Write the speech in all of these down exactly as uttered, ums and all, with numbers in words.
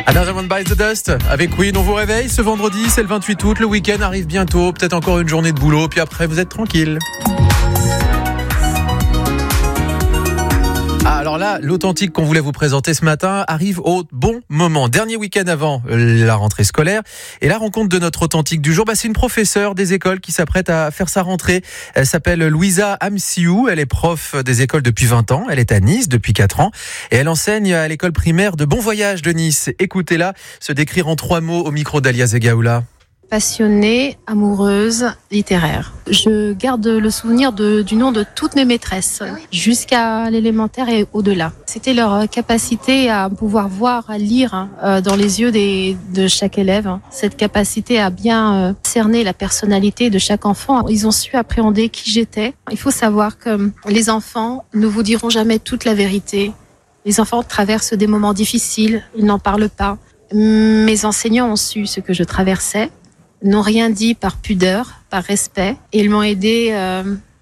Another One Bites the Dust avec Queen. On vous réveille ce vendredi, c'est le vingt-huit août, le week-end arrive bientôt, peut-être encore une journée de boulot, puis après vous êtes tranquille. Ah, alors là, l'authentique qu'on voulait vous présenter ce matin arrive au bon moment. Dernier week-end avant la rentrée scolaire. Et la rencontre de notre authentique du jour, bah, c'est une professeure des écoles qui s'apprête à faire sa rentrée. Elle s'appelle Louisa Amsiou. Elle est prof des écoles depuis vingt ans. Elle est à Nice depuis quatre ans. Et elle enseigne à l'école primaire de Bon Voyage de Nice. Écoutez-la se décrire en trois mots au micro d'Alia Zegaoula. Passionnée, amoureuse, littéraire. Je garde le souvenir de, du nom de toutes mes maîtresses, jusqu'à l'élémentaire et au-delà. C'était leur capacité à pouvoir voir, à lire euh, dans les yeux des, de chaque élève. Cette capacité à bien euh, cerner la personnalité de chaque enfant. Ils ont su appréhender qui j'étais. Il faut savoir que les enfants ne vous diront jamais toute la vérité. Les enfants traversent des moments difficiles, ils n'en parlent pas. Mes enseignants ont su ce que je traversais, n'ont rien dit par pudeur, par respect, et ils m'ont aidé euh,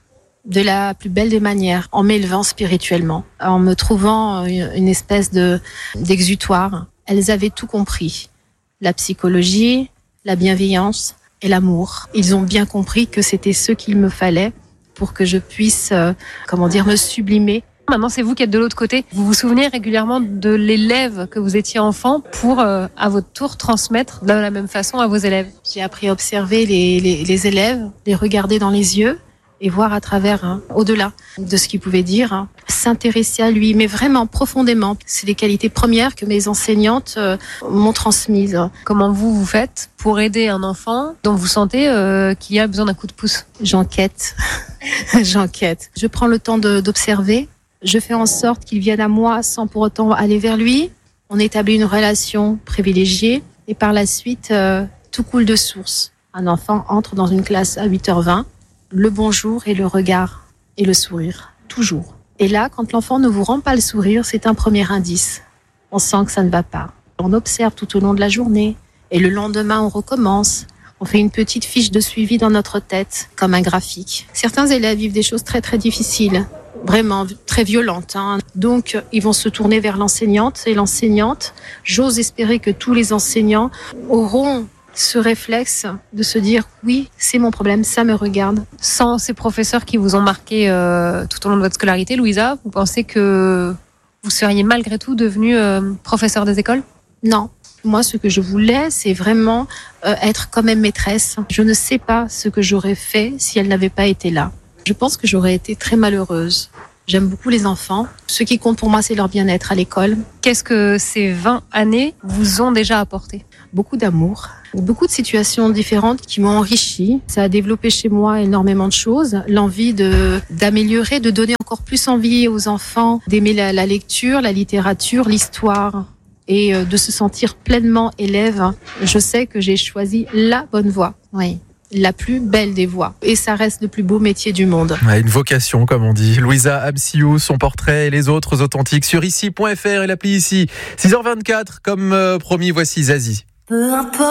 de la plus belle des manières, en m'élevant spirituellement, en me trouvant une espèce de d'exutoire. Elles avaient tout compris, la psychologie, la bienveillance et l'amour. Ils ont bien compris que c'était ce qu'il me fallait pour que je puisse, euh, comment dire, me sublimer. Maintenant, c'est vous qui êtes de l'autre côté. Vous vous souvenez régulièrement de l'élève que vous étiez enfant pour, euh, à votre tour, transmettre de la même façon à vos élèves. J'ai appris à observer les, les, les élèves, les regarder dans les yeux et voir à travers, hein, au-delà de ce qu'ils pouvaient dire, hein, s'intéresser à lui, mais vraiment profondément. C'est des qualités premières que mes enseignantes euh, m'ont transmises. Comment vous, vous faites pour aider un enfant dont vous sentez euh, qu'il a besoin d'un coup de pouce ? J'enquête. J'enquête. Je prends le temps de, d'observer. Je fais en sorte qu'il vienne à moi sans pour autant aller vers lui. On établit une relation privilégiée et par la suite, euh, tout coule de source. Un enfant entre dans une classe à huit heures vingt, le bonjour et le regard et le sourire, toujours. Et là, quand l'enfant ne vous rend pas le sourire, c'est un premier indice. On sent que ça ne va pas. On observe tout au long de la journée et le lendemain, on recommence. On fait une petite fiche de suivi dans notre tête, comme un graphique. Certains élèves vivent des choses très très difficiles. Vraiment très violente, hein. Donc ils vont se tourner vers l'enseignante et l'enseignante, j'ose espérer que tous les enseignants auront ce réflexe de se dire oui, c'est mon problème, ça me regarde. Sans ces professeurs qui vous ont marqué euh, tout au long de votre scolarité, Louisa, vous pensez que vous seriez malgré tout devenue euh, professeure des écoles ? Non. Moi, ce que je voulais, c'est vraiment euh, être quand même maîtresse. Je ne sais pas ce que j'aurais fait si elle n'avait pas été là. Je pense que j'aurais été très malheureuse. J'aime beaucoup les enfants. Ce qui compte pour moi, c'est leur bien-être à l'école. Qu'est-ce que ces vingt années vous ont déjà apporté ? Beaucoup d'amour, beaucoup de situations différentes qui m'ont enrichi. Ça a développé chez moi énormément de choses. L'envie de, d'améliorer, de donner encore plus envie aux enfants, d'aimer la, la lecture, la littérature, l'histoire et de se sentir pleinement élève. Je sais que j'ai choisi la bonne voie. Oui. La plus belle des voies. Et ça reste le plus beau métier du monde. Ouais, une vocation, comme on dit. Louisa Amsiou, son portrait et les autres authentiques sur ici point f r et l'appli ici. six heures vingt-quatre, comme euh, promis, voici Zazie. Peu importe.